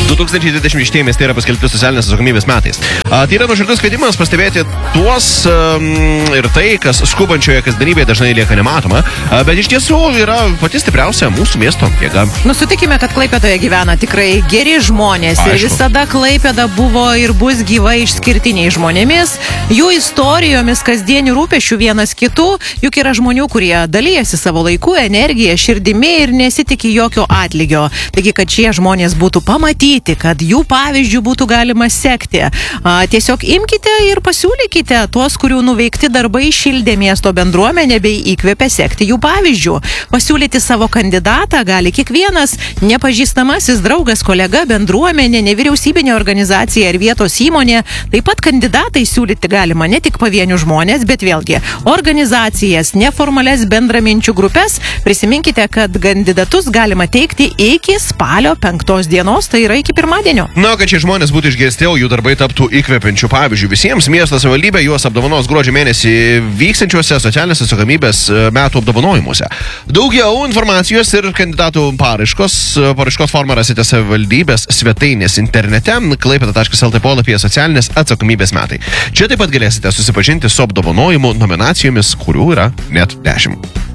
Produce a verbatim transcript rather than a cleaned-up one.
du tūkstančiai dvidešimt šešti tai yra paskelbti socialinės atsakomybės metais. A, tai yra nuoširdus kvietimas pastebėti tuos um, ir tai, kas skubančioje kasdienybėje dažnai lieka nematoma, a, bet iš tiesų yra pati stipriausia mūsų miesto jėga. Nu, sutikime, kad Klaipėdoje gyvena tikrai geri žmonės. Aišku. Ir visada Klaipėda buvo ir bus gyva išskirtiniai žmonėmis, jų istorijomis, kasdienių rūpešių vienas kitų, juk yra žmonių, kurie dalyjasi savo laiku, energiją, širdimi ir nesitikė jokio atlygio. Taigi, kad šie žmonės būtų pamatyti, kad jų pavyzdžių būtų galima sekti. A, tiesiog imkite ir pasiūlykite tuos, kurių nuveikti darbai šildė miesto bendruomenę bei įkvėpė sekti jų pavyzdžių. Pasiūlyti savo kandidatą gali kiekvienas nepažįstamasis draugas, kolega, bendruomenė, nevyriausybinė organizacija ar vietos įmonė. Taip pat kandidatai siūlyti galima ne tik pavienių žmonės, bet vėlgi organizacijas, neformales bendraminčių grupės. Prisiminkite, kad kandidatus galima teikti iki spalio penktos dienos, tai yra iki pirmadienio. Na, kad šie žmonės būtų išgirsti, o jų darbai taptų įkvepiančių pavyzdžių visiems, miesto savivaldybė juos apdovanos gruodžio mėnesį vyksiančiuose socialinės atsakomybės metų apdovanojimuose. Daugiau informacijos ir kandidatų paraiškos, paraiškos formą rasite savivaldybės svetainės internete klaipėda taškas lt puolapyje socialinės atsakomybės metai. Čia taip pat galėsite susipažinti su apdovanojimu nominacijomis, kurių yra net dešimt.